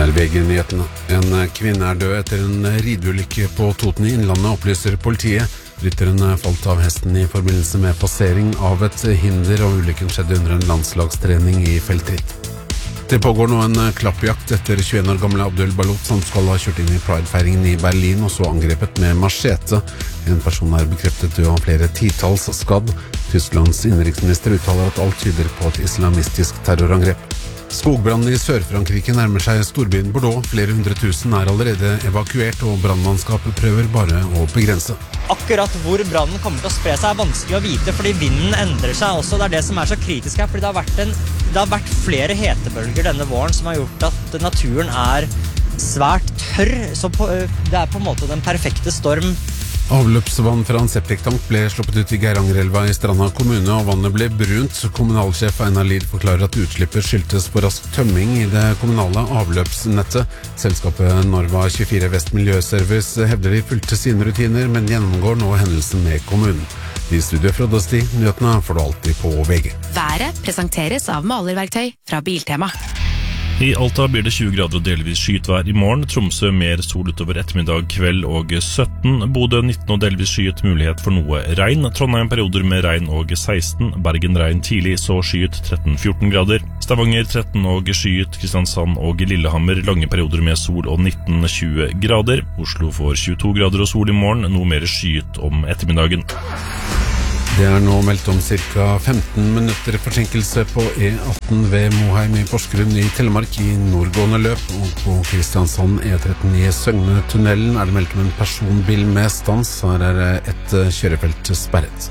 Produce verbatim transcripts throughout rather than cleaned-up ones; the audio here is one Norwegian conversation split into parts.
er V G-nyhetene. En kvinne er død etter en rideulykke på Toten i Innlandet, opplyser politiet. Rytteren falt av hesten i forbindelse med passering av et hinder, og ulykken skjedde under en landslagstrening i feltritt. Det pågår nå en klappjakt etter tjueen år gamle Abdul Balut, som skal ha kjørt inn i Pride-feiringen i Berlin og så angrepet med machete. En person er bekreftet død og flere titalls skadd. Tysklands innenriksminister uttaler at alt tyder på et islamistisk terrorangrep. Skogbrannen i Sør-Frankrike nærmer seg storbyen Bordeaux. Flere hundre tusen er allerede evakuert, og brannmannskapet prøver bare å begrense. Akkurat hvor brannen kommer til å spre seg er vanskelig å vite, fordi vinden endrer seg også. Det er det som er så kritisk her, fordi det har vært, en, det har vært flere hetebølger denne våren som har gjort at naturen er svært tørr. Så på, det er på en måte den perfekte storm. Avløpsvann fra en septiktank ble sluppet ut i Geirangerelva i Stranda kommune, og vannet ble brunt. Kommunalsjef Einar Lied forklarer at utslippet skyldtes på rask tømming i det kommunale avløpsnettet. Selskapet Norva tjuefire Vest Miljøservice hevder de fulgte sine rutiner, men gjennomgår nå hendelsen med kommunen. I studio fra Dusty, nyhetene får du alltid på V G. Været presenteres av malerverktøy fra Biltema. I Alta blir det tjue grader og delvis skyet vær i morgen. Tromsø mer sol utover ettermiddag, kveld og sytten. Bodø nitten og delvis skyet, mulighet for noe regn. Trondheim perioder med regn og seksten. Bergen regn tidlig, så skyet tretten fjorten grader. Stavanger tretten og skyet. Kristiansand og Lillehammer lange perioder med sol og nitten tjue grader. Oslo får tjueto grader og sol i morgen, noe mer skyet om ettermiddagen. Det er nå meldt om ca. femten minutter forsinkelse på E atten ved Moheim i Porsgrunn i Telemark i nordgående løp, og på Kristiansand E tretten i Søgnetunnelen er det meldt om en personbil med stans. Her er et kjørefelt sperret.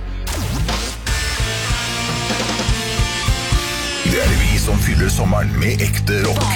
Det er vi som fyller sommeren med ekte rock.